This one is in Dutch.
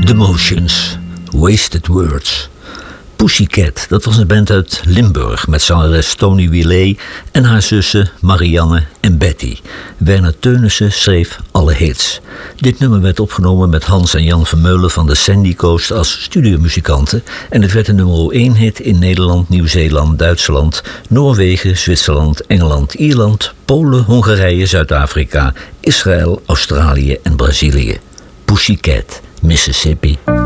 The Motions, Wasted Words. Pussycat, dat was een band uit Limburg met zangeres Tony Willet en haar zussen Marianne en Betty. Werner Teunissen schreef alle hits. Dit nummer werd opgenomen met Hans en Jan Vermeulen van de Sandy Coast als studiomuzikanten en het werd een nummer 1 hit in Nederland, Nieuw-Zeeland, Duitsland, Noorwegen, Zwitserland, Engeland, Ierland, Polen, Hongarije, Zuid-Afrika, Israël, Australië en Brazilië. Pussycat, Mississippi.